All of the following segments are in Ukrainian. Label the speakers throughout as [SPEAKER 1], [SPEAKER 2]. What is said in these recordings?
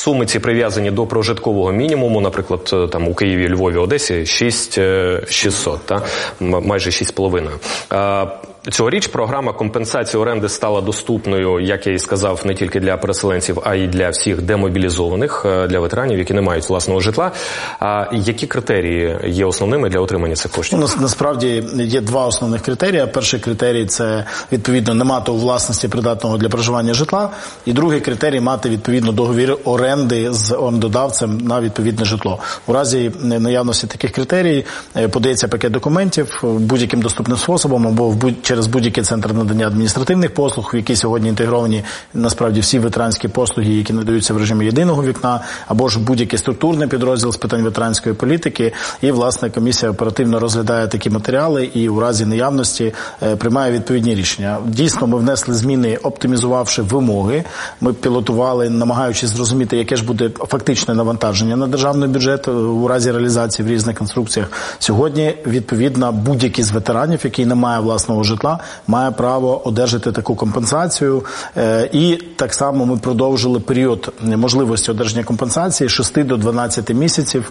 [SPEAKER 1] суми ці прив'язані до прожиткового мінімуму, наприклад, там у Києві, Львові, Одесі 6600, майже 6,5. Цьогоріч програма компенсації оренди стала доступною, як я і сказав, не тільки для переселенців, а й для всіх демобілізованих, для ветеранів, які не мають власного житла. А які критерії є основними для отримання цих коштів?
[SPEAKER 2] Насправді є два основних критерії. Перший критерій – це, відповідно, не мати у власності придатного для проживання житла. І другий критерій – мати, відповідно, договір оренди з орендодавцем на відповідне житло. У разі наявності таких критерій подається пакет документів будь-яким доступним способом або через будь-який центр надання адміністративних послуг, в які сьогодні інтегровані, насправді, всі ветеранські послуги, які надаються в режимі єдиного вікна, або ж будь-який структурний підрозділ з питань ветеранської політики. І, власне, комісія оперативно розглядає такі матеріали і у разі наявності приймає відповідні рішення. Дійсно, ми внесли зміни, оптимізувавши вимоги. Ми пілотували, намагаючись зрозуміти, яке ж буде фактичне навантаження на державний бюджет у разі реалізації в різних конструкціях. Сьогодні, відповідно, будь-який з ветеранів, який не має власного житла, має право одержати таку компенсацію. І так само ми продовжили період можливості одержання компенсації 6 до 12 місяців.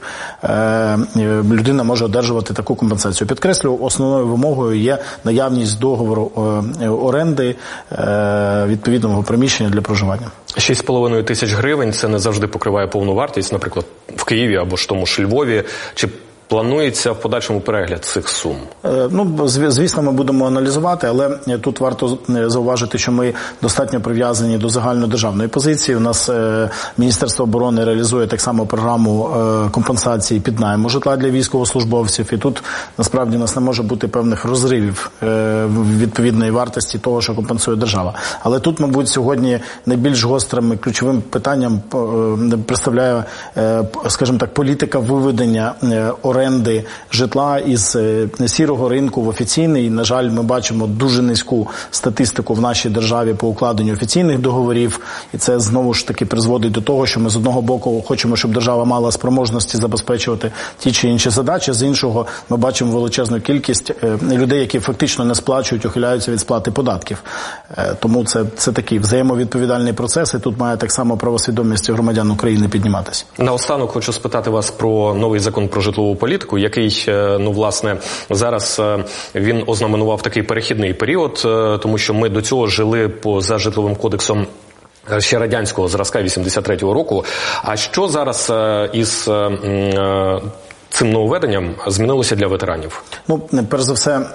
[SPEAKER 2] Людина може одержувати таку компенсацію. Підкреслю, основною вимогою є наявність договору оренди відповідного приміщення для проживання.
[SPEAKER 1] 6,5 тисяч гривень – це не завжди покриває повну вартість, наприклад, в Києві або ж тому ж Львові. Чи планується в подальшому перегляд цих сум?
[SPEAKER 2] Звісно, ми будемо аналізувати, але тут варто зауважити, що ми достатньо прив'язані до загальнодержавної позиції. У нас Міністерство оборони реалізує так само програму компенсації під найму житла для військовослужбовців. І тут, насправді, у нас не може бути певних розривів відповідної вартості того, що компенсує держава. Але тут, мабуть, сьогодні найбільш гострим ключовим питанням представляє, скажімо так, політика виведення оренди житла із сірого ринку в офіційний. На жаль, ми бачимо дуже низьку статистику в нашій державі по укладенню офіційних договорів. І це знову ж таки призводить до того, що ми з одного боку хочемо, щоб держава мала спроможності забезпечувати ті чи інші задачі. З іншого ми бачимо величезну кількість людей, які фактично не сплачують, ухиляються від сплати податків. Тому це такий взаємовідповідальний процес, і тут має так само правосвідомість громадян України підніматися.
[SPEAKER 1] Наостанок хочу спитати вас про новий закон про житлову політику, який, власне, зараз він ознаменував такий перехідний період, тому що ми до цього жили за житловим кодексом ще радянського зразка 83-го року. А що зараз із цим нововведенням змінилося для ветеранів?
[SPEAKER 2] Перш за все,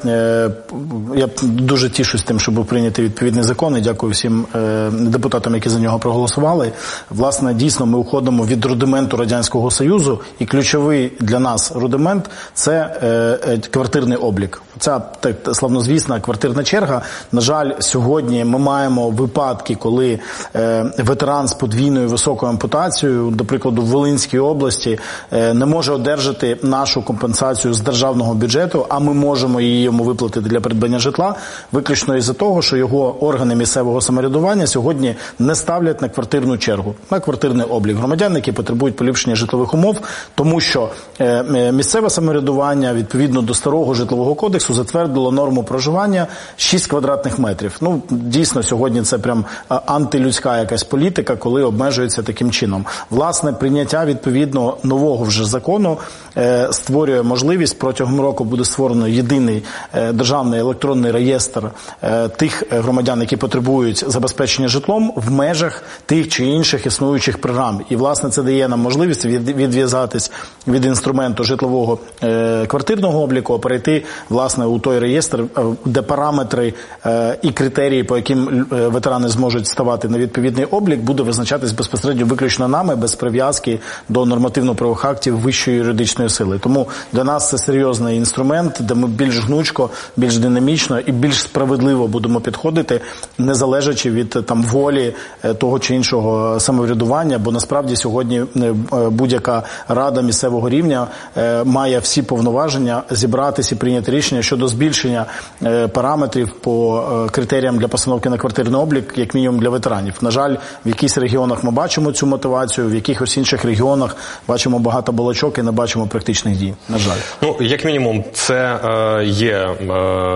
[SPEAKER 2] я дуже тішусь тим, що був прийнятий відповідний закон, і дякую всім депутатам, які за нього проголосували. Власне, дійсно, ми уходимо від рудименту Радянського Союзу, і ключовий для нас рудимент – це квартирний облік. Ця славнозвісна квартирна черга. На жаль, сьогодні ми маємо випадки, коли ветеран з подвійною високою ампутацією, до прикладу, в Волинській області, не може одержати нашу компенсацію з державного бюджету, а ми можемо її йому виплатити для придбання житла, виключно із-за того, що його органи місцевого самоврядування сьогодні не ставлять на квартирну чергу, на квартирний облік громадян, які потребують поліпшення житлових умов, тому що місцеве самоврядування, відповідно до старого житлового кодексу, затвердило норму проживання 6 квадратних метрів. Дійсно, сьогодні це прям антилюдська якась політика, коли обмежується таким чином. Власне, прийняття відповідно нового вже закону створює можливість, протягом року буде створено єдиний державний електронний реєстр тих громадян, які потребують забезпечення житлом в межах тих чи інших існуючих програм. І, власне, це дає нам можливість відв'язатись від інструменту житлового квартирного обліку, перейти, власне, у той реєстр, де параметри і критерії, по яким ветерани зможуть ставати на відповідний облік, буде визначатись безпосередньо виключно нами, без прив'язки до нормативно-правових актів вищої юридичної сили. Тому для нас це серйозний інструмент, де ми більш гнучко, більш динамічно і більш справедливо будемо підходити, не залежачи від волі того чи іншого самоврядування, бо насправді сьогодні будь-яка рада місцевого рівня має всі повноваження зібратися і прийняти рішення щодо збільшення параметрів по критеріям для постановки на квартирний облік, як мінімум для ветеранів. На жаль, в якихось регіонах ми бачимо цю мотивацію, в якихось інших регіонах бачимо багато балачок і не бачимо практичних дій, на жаль.
[SPEAKER 1] Як мінімум, це є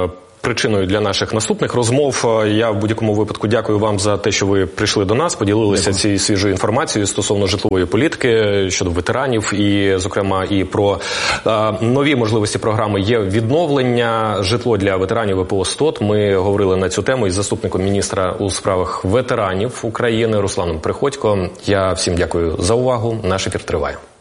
[SPEAKER 1] причиною для наших наступних розмов. Я в будь-якому випадку дякую вам за те, що ви прийшли до нас, поділилися цією свіжою інформацією стосовно житлової політики щодо ветеранів і, зокрема, і про нові можливості програми «Є відновлення», житло для ветеранів ВПО «СТОТ». Ми говорили на цю тему із заступником міністра у справах ветеранів України Русланом Приходько. Я всім дякую за увагу. Наш ефір триває.